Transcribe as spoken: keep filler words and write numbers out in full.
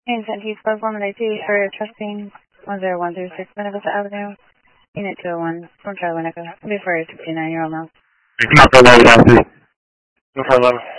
And Santee twelve one eight two for trusting one zero one three six Minnetonka Avenue, Unit two oh one from Charlie Winnetka. Before your sixty-nine year old now. Not for eleven, no for eleven.